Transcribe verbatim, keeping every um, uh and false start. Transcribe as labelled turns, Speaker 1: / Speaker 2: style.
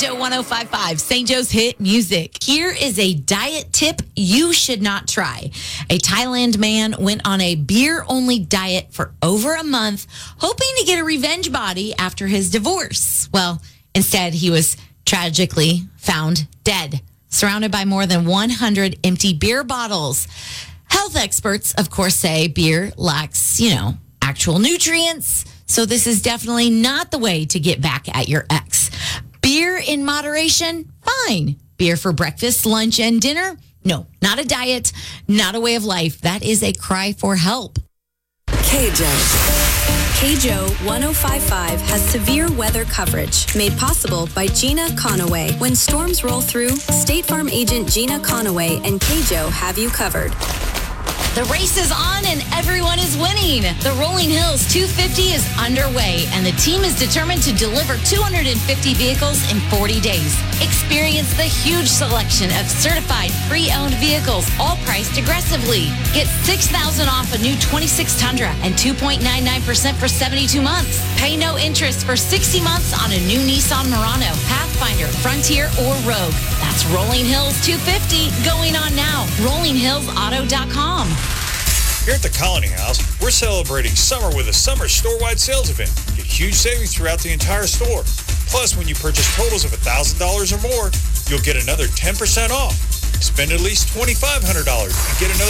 Speaker 1: Joe one oh five point five, Saint Joe's Hit Music. Here is a diet tip you should not try. A Thailand man went on a beer-only diet for over a month, hoping to get a revenge body after his divorce. Well, instead, he was tragically found dead, surrounded by more than one hundred empty beer bottles. Health experts, of course, say beer lacks, you know, actual nutrients, so this is definitely not the way to get back at your ex. Beer in moderation? Fine. Beer for breakfast, lunch, and dinner? No, not a diet, not a way of life. That is a cry for help.
Speaker 2: K J. K J O one oh five point five has severe weather coverage made possible by Gina Conaway. When storms roll through, State Farm agent Gina Conaway and K J O have you covered.
Speaker 1: The race is on and everyone is winning. The Rolling Hills two fifty is underway and the team is determined to deliver two hundred fifty vehicles in forty days. Experience the huge selection of certified pre-owned vehicles, all priced aggressively. Get six thousand dollars off a new twenty-six Tundra and two point nine nine percent for seventy-two months. Pay no interest for sixty months on a new Nissan Murano, Pathfinder, Frontier, or Rogue. That's Rolling Hills two fifty going on now. rolling hills auto dot com.
Speaker 3: Here at the Colony House, we're celebrating summer with a summer store-wide sales event. Get huge savings throughout the entire store. Plus, when you purchase totals of one thousand dollars or more, you'll get another ten percent off. Spend at least two thousand five hundred dollars and get another